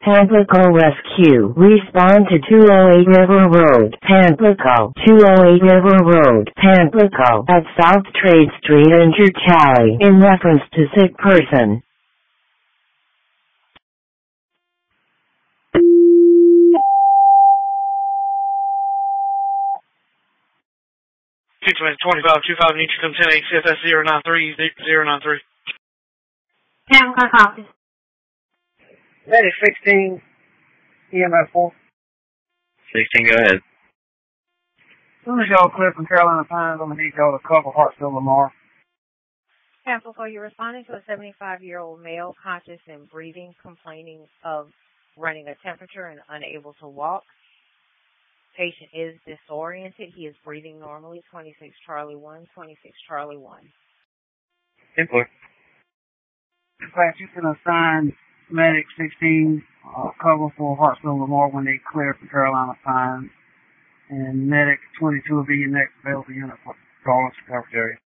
Pamplico Rescue. Respond to 208 River Road, Pamplico. 208 River Road, Pamplico. At South Trade Street, injured Charlie. In reference to sick person. Pizza 2525 needs to come 10 CFS 093. Pamplico office. That is 16 EMS 4. 16, go ahead. As soon as y'all clear from Carolina Pines, I'm going to need y'all to cover Hartsville Lamar. Pamplico, you're responding to a 75-year-old male conscious and breathing, complaining of running a temperature and unable to walk. Patient is disoriented. He is breathing normally. 26 Charlie 1, 26 Charlie 1. Simpler. In fact, you can assign Medic 16 cover for Hartsville Lamar when they clear from Carolina Pines. And Medic 22 will be your next available unit for Darlington coverage area.